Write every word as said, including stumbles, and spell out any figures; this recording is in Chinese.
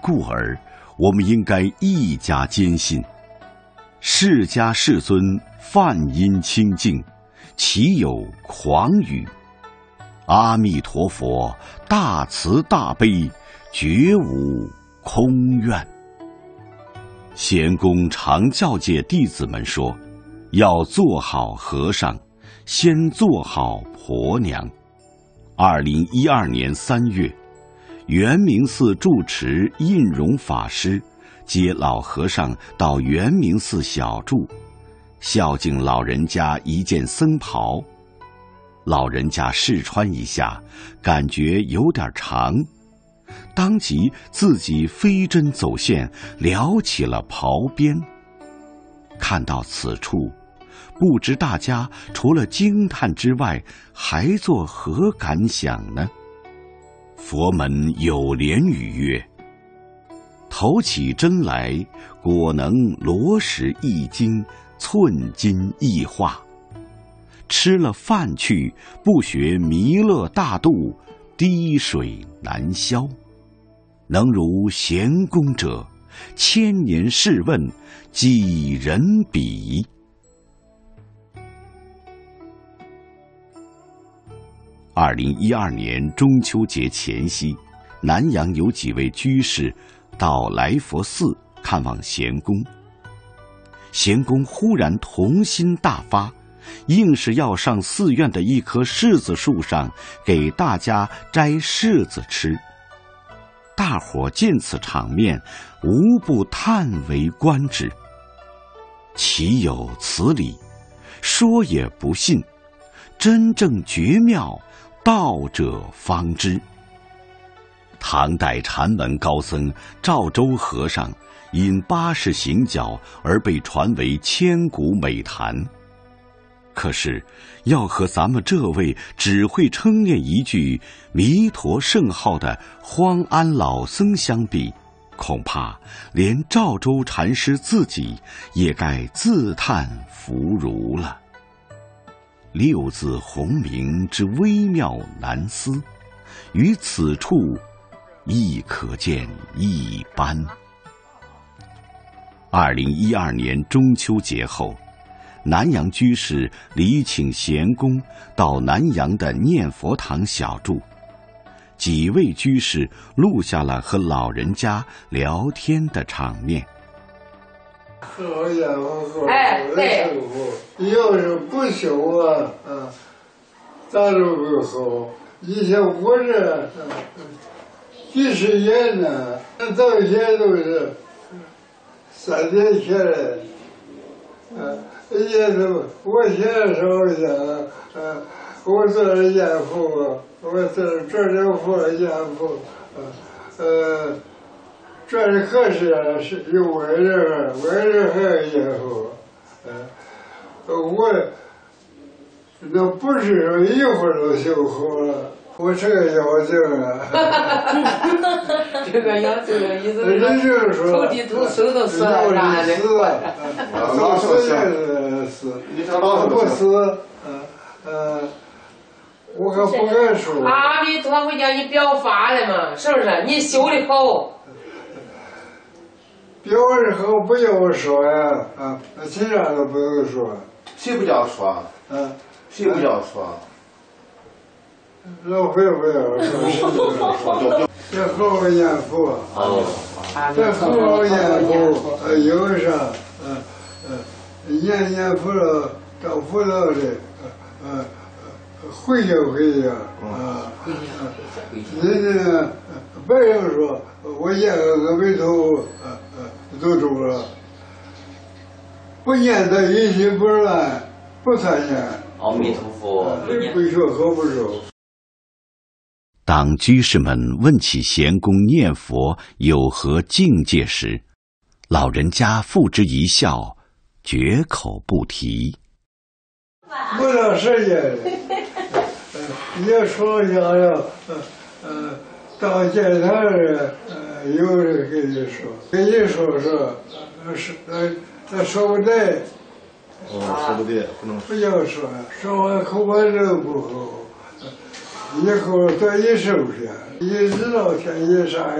故而我们应该愈加坚信，释迦世尊梵音清净，岂有诳语？阿弥陀佛大慈大悲，绝无空愿。贤公常教诫弟子们说，要做好和尚，先做好婆娘。二零一二年三月，圆明寺住持印容法师接老和尚到圆明寺小住，孝敬老人家一件僧袍。老人家试穿一下，感觉有点长，当即自己飞针走线撩起了袍边。看到此处，不知大家除了惊叹之外，还作何感想呢？佛门有莲语曰：投起针来，果能罗石一斤，寸金一化。吃了饭去，不学弥勒大度，滴水难消。能如贤公者，千年试问，几人比？二零一二年中秋节前夕，南阳有几位居士到来佛寺看望贤公。贤公忽然童心大发，硬是要上寺院的一棵柿子树上给大家摘柿子吃。大伙见此场面，无不叹为观止。岂有此理？说也不信，真正绝妙，道者方知。唐代禅门高僧赵州和尚因八十行脚而被传为千古美谈。可是要和咱们这位只会称念一句弥陀圣号的荒安老僧相比，恐怕连赵州禅师自己也该自叹弗如了。六字洪名之微妙难思，于此处亦可见一斑。二零一二年中秋节后，南阳居士礼请贤公到南阳的念佛堂小住，几位居士录下了和老人家聊天的场面。 好家伙，哎，对，要是不修啊，啊，咋都不好。以前我这几十年呢，到现在都是三年前来，啊。也都，我现在说一下，呃，我做严父，我做这点父严父，呃，这里可是是有外人，外人还有严父，呃，我那不是说一会儿都修好了，我这个妖精啊， 这个妖精的意思是，人就是说， 头地头手都死了啥的， 老死也是死，不死，嗯呃，我可不敢说。 阿弥陀佛叫你表法了嘛，是不是？你修的好。 表的好不要说呀，啊，其他都不用说。 谁不叫说？ 嗯， 谁不叫说？ 老会不要说，这好好念佛，这好好念佛，呃，有啥，呃呃，念念佛了，找佛道的，呃呃，回家回家，啊，人家白人说，我念个阿弥陀佛，呃呃，都中了，不念他一心不乱，不参念。 阿弥陀佛， 不学和不熟。 当居士们问起贤公念佛有何境界时，老人家付之一笑，绝口不提。 不到时间了，也说想要，呃呃，到见他人，呃，有人跟你说，跟你说说，呃是呃那说不对。 哦，说不对，不能不要说，说完口把肉不好，以后多一收拾，一知道天一啥。